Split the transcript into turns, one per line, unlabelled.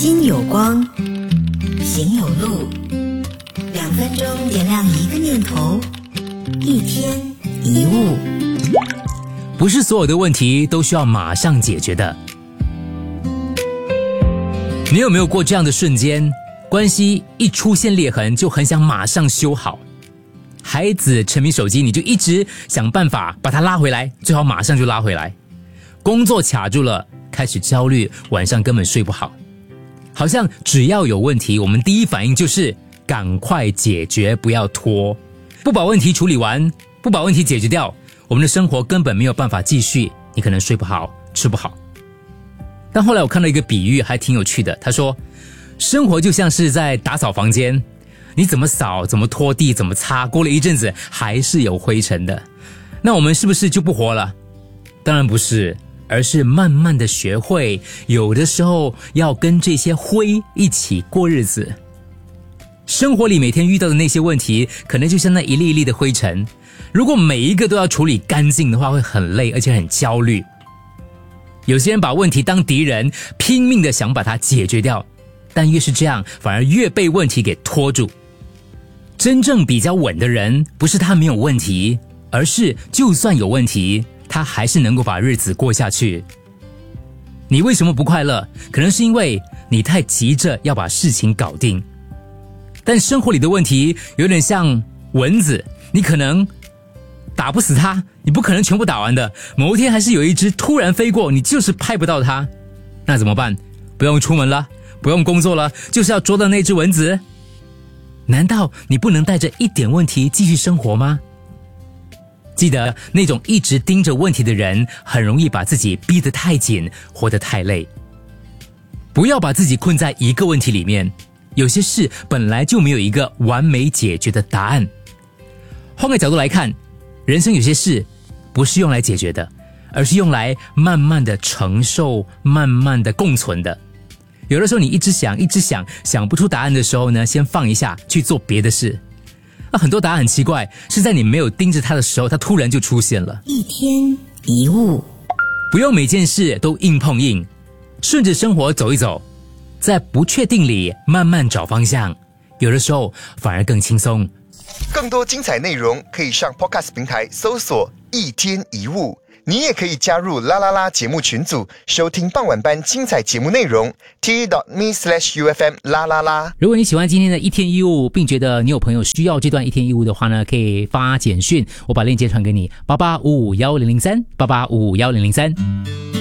心有光，行有路，2分钟点亮一个念头，一天一物。
不是所有的问题都需要马上解决的。你有没有过这样的瞬间，关系一出现裂痕就很想马上修好？孩子沉迷手机，你就一直想办法把他拉回来，最好马上就拉回来。工作卡住了，开始焦虑，晚上根本睡不好。好像只要有问题，我们第一反应就是赶快解决，不要拖。不把问题处理完，不把问题解决掉，我们的生活根本没有办法继续，你可能睡不好，吃不好。但后来我看到一个比喻还挺有趣的，他说生活就像是在打扫房间，你怎么扫，怎么拖地，怎么擦，过了一阵子还是有灰尘的。那我们是不是就不活了？当然不是，而是慢慢的学会，有的时候要跟这些灰一起过日子。生活里每天遇到的那些问题，可能就像那一粒一粒的灰尘，如果每一个都要处理干净的话，会很累，而且很焦虑。有些人把问题当敌人，拼命的想把它解决掉，但越是这样，反而越被问题给拖住。真正比较稳的人，不是他没有问题，而是就算有问题，他还是能够把日子过下去。你为什么不快乐？可能是因为你太急着要把事情搞定。但生活里的问题有点像蚊子，你可能打不死它，你不可能全部打完的。某一天还是有一只突然飞过，你就是拍不到它。那怎么办？不用出门了，不用工作了，就是要捉到那只蚊子。难道你不能带着一点问题继续生活吗？记得那种一直盯着问题的人，很容易把自己逼得太紧，活得太累。不要把自己困在一个问题里面，有些事本来就没有一个完美解决的答案。换个角度来看，人生有些事不是用来解决的，而是用来慢慢的承受，慢慢的共存的。有的时候你一直想想不出答案的时候呢，先放一下，去做别的事。很多答案很奇怪，是在你没有盯着它的时候，它突然就出现了。
一天一物，
不用每件事都硬碰硬，顺着生活走一走，在不确定里慢慢找方向，有的时候反而更轻松。
更多精彩内容可以上 Podcast 平台搜索一天一物，你也可以加入啦啦啦节目群组，收听傍晚班精彩节目内容 t.me/UFM 啦啦啦。
如果你喜欢今天的一天一物，并觉得你有朋友需要这段一天一物的话呢，可以发简讯，我把链接传给你，88551003，88551003。